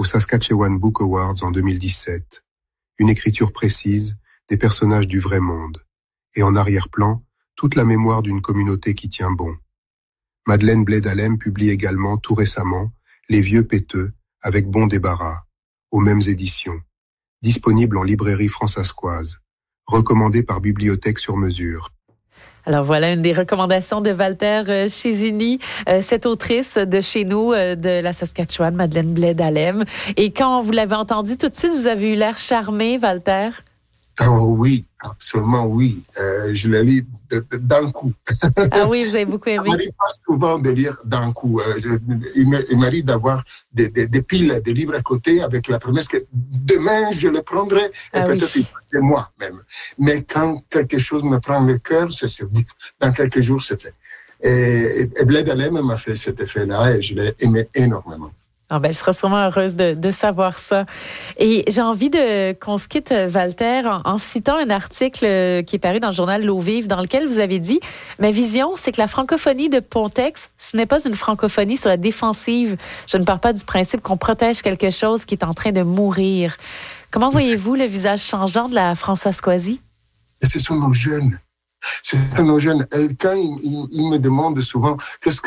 Saskatchewan Book Awards en 2017. Une écriture précise, des personnages du vrai monde. Et en arrière-plan, toute la mémoire d'une communauté qui tient bon. Madeleine Blais-Dalem publie également tout récemment Les Vieux Péteux avec bon débarras, aux mêmes éditions. Disponible en librairie françaiscoise. Recommandé par Bibliothèque sur mesure. Alors voilà une des recommandations de Walter Chizzini, cette autrice de chez nous, de la Saskatchewan, Madeleine Blais-Dalem. Et quand vous l'avez entendu tout de suite, vous avez eu l'air charmé, Walter? Oh oui, absolument oui. Je l'ai lu d'un coup. Ah oui, vous avez beaucoup aimé. Il m'arrive pas souvent de lire d'un coup. Il m'arrive d'avoir des piles de livres à côté avec la promesse que demain je le prendrai et peut-être de moi même. Mais quand quelque chose me prend le cœur, dans quelques jours c'est fait. Et Blais-Dalem m'a fait cet effet-là et je l'ai aimé énormément. Ah ben, je serai sûrement heureuse de savoir ça. Et j'ai envie qu'on se quitte, Walter, en citant un article qui est paru dans le journal L'Eau Vive, dans lequel vous avez dit « Ma vision, c'est que la francophonie de Pontex, ce n'est pas une francophonie sur la défensive. Je ne pars pas du principe qu'on protège quelque chose qui est en train de mourir. » Comment voyez-vous le visage changeant de la Françaiscoisie? Ce sont nos jeunes. Ce sont nos jeunes. Et quand ils me demandent souvent qu'est-ce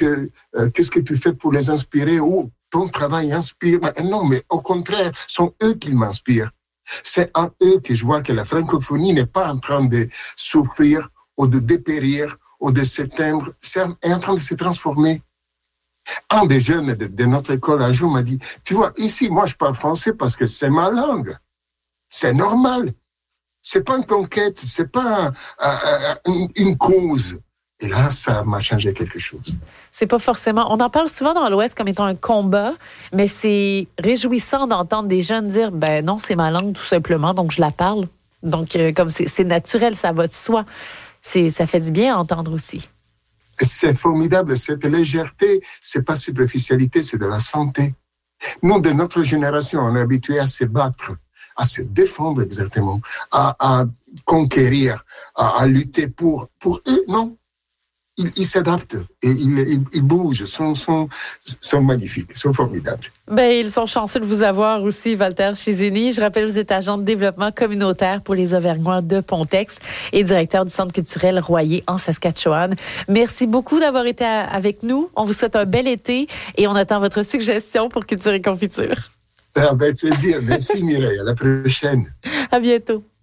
que tu fais pour les inspirer ou ton travail inspire. Non, mais au contraire, ce sont eux qui m'inspirent. C'est en eux que je vois que la francophonie n'est pas en train de souffrir ou de dépérir ou de s'éteindre. C'est en train de se transformer. Un des jeunes de notre école un jour m'a dit, tu vois, ici, moi, je parle français parce que c'est ma langue. C'est normal. C'est pas une conquête, c'est pas une cause. Et là, ça m'a changé quelque chose. C'est pas forcément... On en parle souvent dans l'Ouest comme étant un combat, mais c'est réjouissant d'entendre des jeunes dire « Ben non, c'est ma langue tout simplement, donc je la parle. » Donc, comme c'est naturel, ça va de soi. Ça fait du bien à entendre aussi. C'est formidable. Cette légèreté, c'est pas superficialité, c'est de la santé. Nous, de notre génération, on est habitués à se battre, à se défendre exactement, à conquérir, à lutter pour eux, non. Ils s'adaptent et ils bougent, sont magnifiques, sont formidables. Ben, ils sont chanceux de vous avoir aussi, Walter Chizzini. Je rappelle, vous êtes agent de développement communautaire pour les Auvergnats de Pontex et directeur du Centre culturel Royer en Saskatchewan. Merci beaucoup d'avoir été avec nous. On vous souhaite un bel été et on attend votre suggestion pour Culture et Confiture. Avec plaisir. Merci Mireille. À la prochaine. À bientôt.